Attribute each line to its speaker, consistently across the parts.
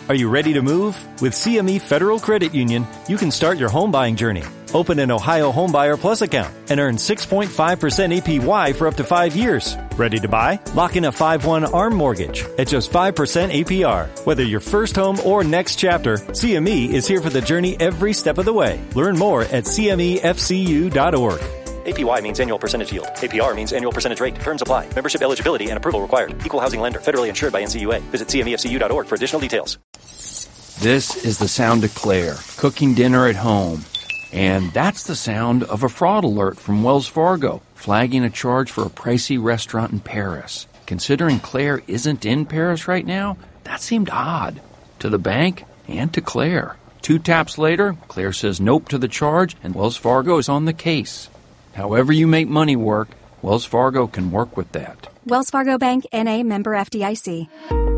Speaker 1: Are you ready to move? With CME Federal Credit Union, you can start your home buying journey. Open an Ohio Homebuyer Plus account and earn 6.5% APY for up to 5 years. Ready to buy? Lock in a 5/1 ARM mortgage at just 5% APR. Whether your first home or next chapter, CME is here for the journey every step of the way. Learn more at cmefcu.org. APY means annual percentage yield. APR means annual percentage rate. Terms apply. Membership eligibility and approval required. Equal housing lender. Federally insured by NCUA. Visit cmefcu.org for additional details.
Speaker 2: This is the sound of Claire, cooking dinner at home. And that's the sound of a fraud alert from Wells Fargo, flagging a charge for a pricey restaurant in Paris. Considering Claire isn't in Paris right now, that seemed odd. To the bank and to Claire. 2 taps later, Claire says nope to the charge, and Wells Fargo is on the case. However you make money work, Wells Fargo can work with that.
Speaker 3: Wells Fargo Bank, N.A., member FDIC.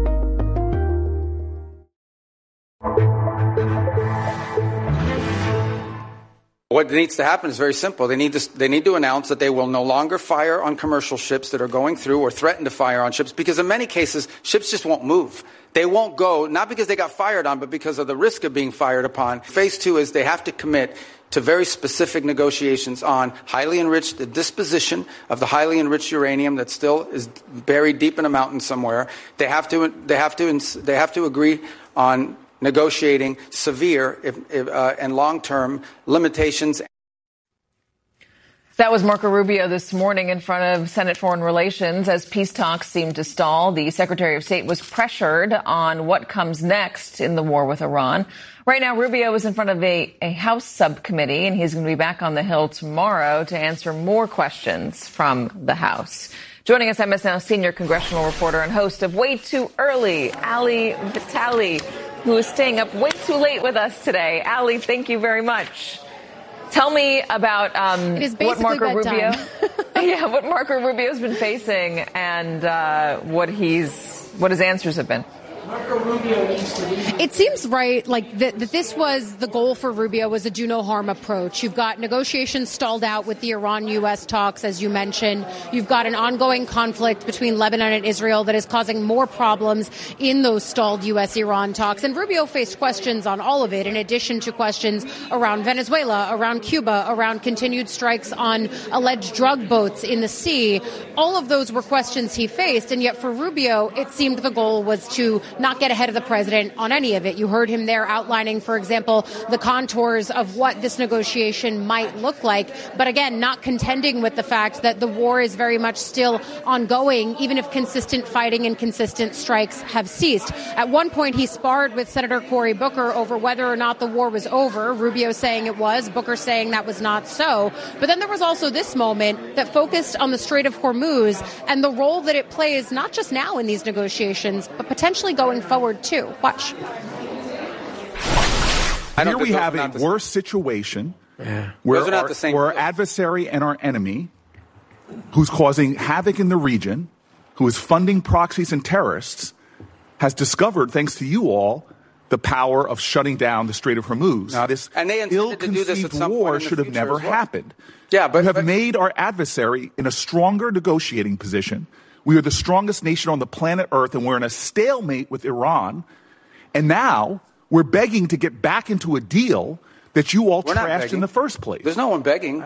Speaker 4: What needs to happen is very simple. They need to announce that they will no longer fire on commercial ships that are going through or threaten to fire on ships, because in many cases, ships just won't move. They won't go, not because they got fired on, but because of the risk of being fired upon. Phase 2 is they have to commit to very specific negotiations on highly enriched, the disposition of the highly enriched uranium that still is buried deep in a mountain somewhere. They have to agree on negotiating severe and long-term limitations.
Speaker 5: That was Marco Rubio this morning in front of Senate Foreign Relations. As peace talks seemed to stall, the Secretary of State was pressured on what comes next in the war with Iran. Right now, Rubio is in front of a House subcommittee, and he's going to be back on the Hill tomorrow to answer more questions from the House. Joining us, MS Now senior congressional reporter and host of Way Too Early, Ali Vitali, who is staying up way too late with us today. Ali, thank you very much. Tell me about what Marco Rubio, what Marco Rubio's been facing and what his answers have been.
Speaker 6: It seems right, that this was the goal for Rubio, was a do no harm approach. You've got negotiations stalled out with the Iran-U.S. talks, as you mentioned. You've got an ongoing conflict between Lebanon and Israel that is causing more problems in those stalled U.S.-Iran talks. And Rubio faced questions on all of it, in addition to questions around Venezuela, around Cuba, around continued strikes on alleged drug boats in the sea. All of those were questions he faced, and yet for Rubio, it seemed the goal was to not get ahead of the president on any of it. You heard him there outlining, for example, the contours of what this negotiation might look like, but again, not contending with the fact that the war is very much still ongoing, even if consistent fighting and consistent strikes have ceased. At one point, he sparred with Senator Cory Booker over whether or not the war was over, Rubio saying it was, Booker saying that was not so. But then there was also this moment that focused on the Strait of Hormuz and the role that it plays, not just now in these negotiations, but potentially going forward too. Watch.
Speaker 7: Here we have a worse situation where our adversary and our enemy, who's causing havoc in the region, who is funding proxies and terrorists, has discovered, thanks to you all, the power of shutting down the Strait of Hormuz. Now, this ill-conceived war should have never happened. Yeah, but you have made our adversary in a stronger negotiating position. We are the strongest nation on the planet Earth, and we're in a stalemate with Iran. And now we're begging to get back into a deal that you all trashed in the first place.
Speaker 4: There's no one begging.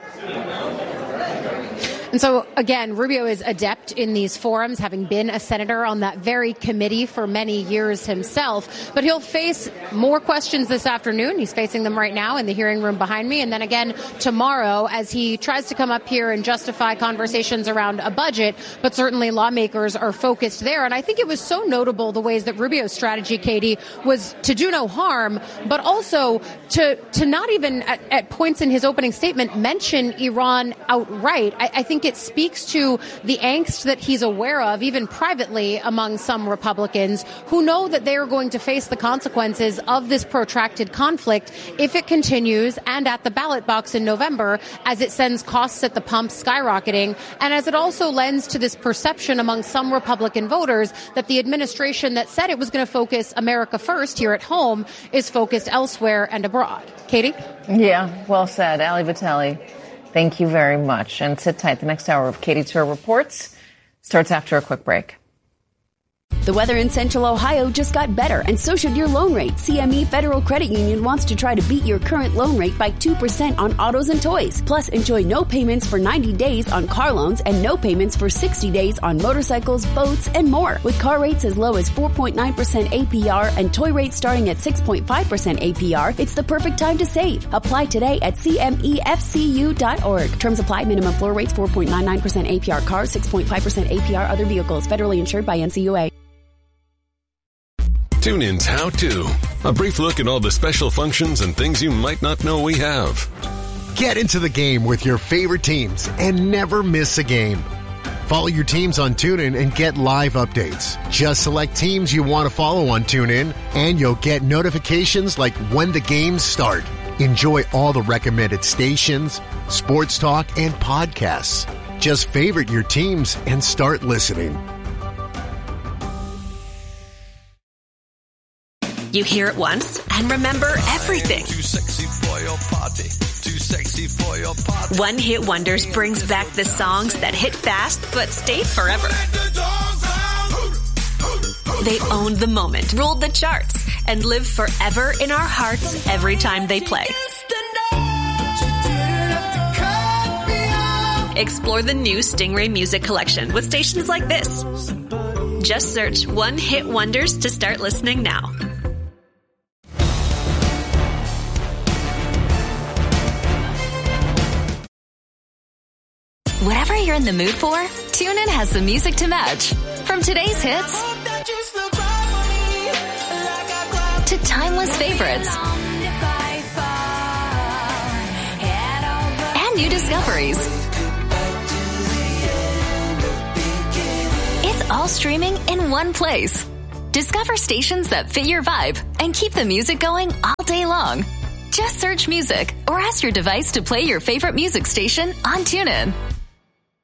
Speaker 6: And so, again, Rubio is adept in these forums, having been a senator on that very committee for many years himself. But he'll face more questions this afternoon. He's facing them right now in the hearing room behind me. And then again tomorrow as he tries to come up here and justify conversations around a budget. But certainly lawmakers are focused there. And I think it was so notable the ways that Rubio's strategy, Katie, was to do no harm, but also to not even at points in his opening statement mention Iran outright. I think it speaks to the angst that he's aware of, even privately, among some Republicans who know that they are going to face the consequences of this protracted conflict if it continues, and at the ballot box in November, as it sends costs at the pump skyrocketing, and as it also lends to this perception among some Republican voters that the administration that said it was going to focus America first here at home is focused elsewhere and abroad. Katie?
Speaker 5: Yeah, well said. Ali Vitali. Thank you very much. And sit tight. The next hour of Katie Tur Reports starts after a quick break.
Speaker 8: The weather in Central Ohio just got better, and so should your loan rate. CME Federal Credit Union wants to try to beat your current loan rate by 2% on autos and toys. Plus, enjoy no payments for 90 days on car loans and no payments for 60 days on motorcycles, boats, and more. With car rates as low as 4.9% APR and toy rates starting at 6.5% APR, it's the perfect time to save. Apply today at CMEFCU.org. Terms apply. Minimum floor rates 4.99% APR cars, 6.5% APR other vehicles. Federally insured by NCUA.
Speaker 9: TuneIn's How To. A brief look at all the special functions and things you might not know we have.
Speaker 10: Get into the game with your favorite teams and never miss a game. Follow your teams on TuneIn and get live updates. Just select teams you want to follow on TuneIn, and you'll get notifications like when the games start. Enjoy all the recommended stations, sports talk, and podcasts. Just favorite your teams and start listening.
Speaker 11: You hear it once and remember everything.
Speaker 12: Too sexy for your party. Too sexy for your party.
Speaker 11: One Hit Wonders brings back the songs that hit fast but stayed forever. They owned the moment, ruled the charts, and live forever in our hearts every time they play. Explore the new Stingray Music Collection with stations like this. Just search One Hit Wonders to start listening now. Whatever you're in the mood for, TuneIn has the music to match. From today's hits to timeless favorites and new discoveries. It's all streaming in one place. Discover stations that fit your vibe and keep the music going all day long. Just search music or ask your device to play your favorite music station on TuneIn.